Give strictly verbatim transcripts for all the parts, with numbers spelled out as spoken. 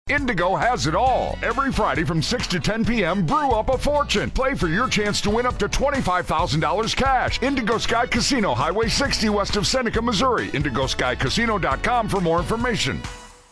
Indigo has it all. Every Friday from six to ten p.m., brew up a fortune. Play for your chance to win up to twenty-five thousand dollars cash. Indigo Sky Casino, Highway sixty west of Seneca, Missouri. indigo sky casino dot com for more information.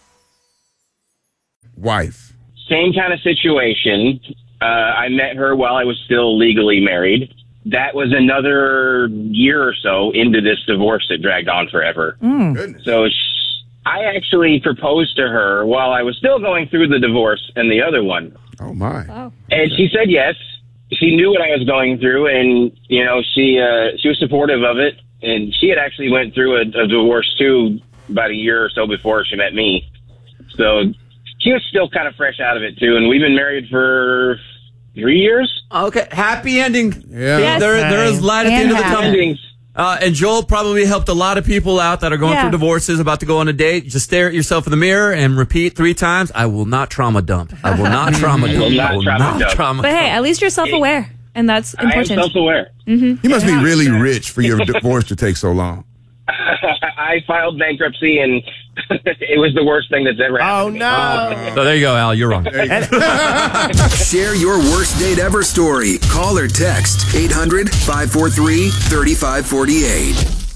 Wife. Same kind of situation. Uh, I met her while I was still legally married. That was another year or so into this divorce that dragged on forever. Mm. So she, I actually proposed to her while I was still going through the divorce and the other one. Oh, my. Wow. And she said yes. She knew what I was going through, and, you know, she uh, she was supportive of it. And she had actually went through a, a divorce, too, about a year or so before she met me. So she was still kind of fresh out of it, too. And we've been married for three years. Okay, happy ending. Yeah. Yes. There, there is light at the end of the And tunnel. Endings. Uh, and Joel probably helped a lot of people out that are going Yeah. through divorces, about to go on a date. Just stare at yourself in the mirror and repeat three times, I will not trauma dump. I will not trauma dump. will not I will trauma not dump. trauma But hey, dump. at least you're self-aware, and that's I am important. self-aware. You must be really rich for your divorce to take so long. I filed bankruptcy, and it was the worst thing that's ever happened. Oh, no. So there you go, Al. You're wrong. Share your worst date ever story. Call or text eight hundred, five four three, three five four eight.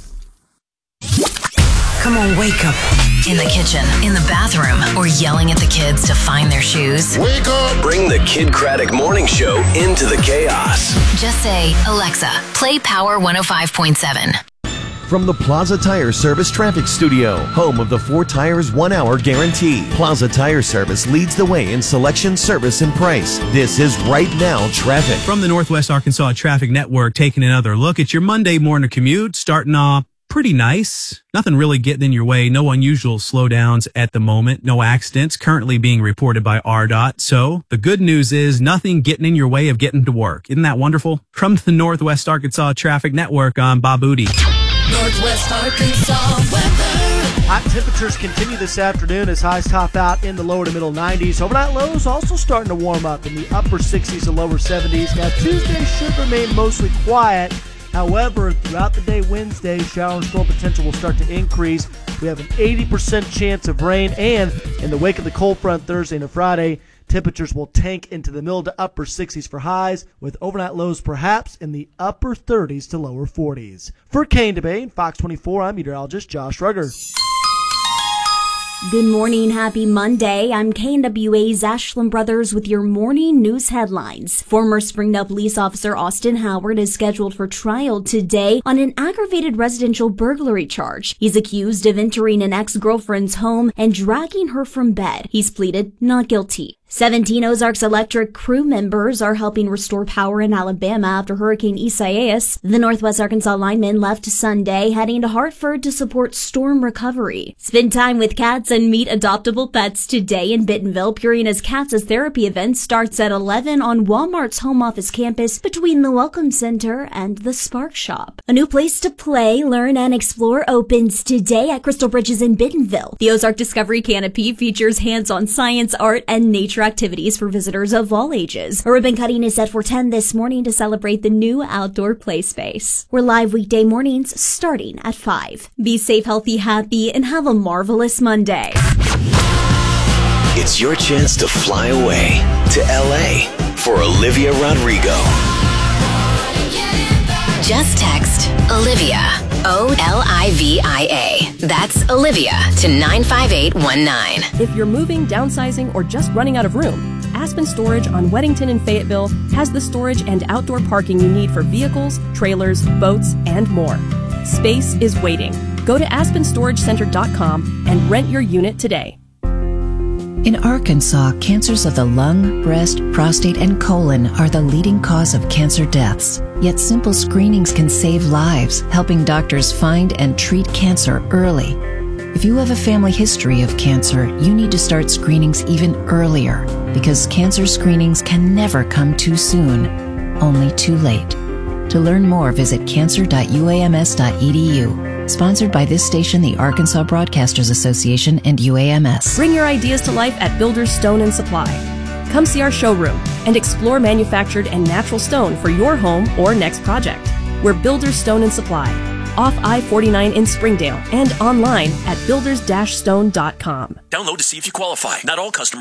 Come on, wake up. In the kitchen, in the bathroom, or yelling at the kids to find their shoes. Wake up! Bring the Kid Craddock Morning Show into the chaos. Just say, Alexa, play Power one oh five point seven. From the Plaza Tire Service Traffic Studio, home of the four tires one hour guarantee. Plaza Tire Service leads the way in selection, service, and price. This is Right Now Traffic. From the Northwest Arkansas Traffic Network, taking another look at your Monday morning commute, starting off pretty nice. Nothing really getting in your way. No unusual slowdowns at the moment. No accidents currently being reported by R D O T. So the good news is nothing getting in your way of getting to work. Isn't that wonderful? From the Northwest Arkansas Traffic Network, I'm Bob Booty. Northwest Arkansas weather. Hot temperatures continue this afternoon as highs top out in the lower to middle nineties. Overnight lows also starting to warm up in the upper sixties and lower seventies. Now Tuesday should remain mostly quiet. However, throughout the day Wednesday, shower and storm potential will start to increase. We have an eighty percent chance of rain, and in the wake of the cold front Thursday and Friday, temperatures will tank into the middle to upper sixties for highs, with overnight lows perhaps in the upper thirties to lower forties. For Kane Debate, Fox twenty-four, I'm meteorologist Josh Rugger. Good morning, happy Monday. I'm K N W A's Ashland Brothers with your morning news headlines. Former Springdale police officer Austin Howard is scheduled for trial today on an aggravated residential burglary charge. He's accused of entering an ex-girlfriend's home and dragging her from bed. He's pleaded not guilty. seventeen Ozarks Electric crew members are helping restore power in Alabama after Hurricane Isaias. The Northwest Arkansas linemen left Sunday, heading to Hartford to support storm recovery. Spend time with cats and meet adoptable pets today in Bentonville. Purina's Cats as Therapy event starts at eleven on Walmart's home office campus between the Welcome Center and the Spark Shop. A new place to play, learn, and explore opens today at Crystal Bridges in Bentonville. The Ozark Discovery Canopy features hands-on science, art, and nature activities for visitors of all ages. A ribbon cutting is set for ten this morning to celebrate the new outdoor play space. We're live weekday mornings starting at five. Be safe, healthy, happy, and have a marvelous Monday. It's your chance to fly away to L A for Olivia Rodrigo. Just text Olivia, O L I V I A. That's Olivia to nine five eight one nine. If you're moving, downsizing, or just running out of room, Aspen Storage on Weddington and Fayetteville has the storage and outdoor parking you need for vehicles, trailers, boats, and more. Space is waiting. Go to aspen storage center dot com and rent your unit today. In Arkansas, cancers of the lung, breast, prostate, and colon are the leading cause of cancer deaths. Yet simple screenings can save lives, helping doctors find and treat cancer early. If you have a family history of cancer, you need to start screenings even earlier, because cancer screenings can never come too soon, only too late. To learn more, visit cancer dot u a m s dot e d u. Sponsored by this station, the Arkansas Broadcasters Association, and U A M S. Bring your ideas to life at Builders Stone and Supply. Come see our showroom and explore manufactured and natural stone for your home or next project. We're Builders Stone and Supply, off I forty-nine in Springdale, and online at builders dash stone dot com. Download to see if you qualify. Not all customers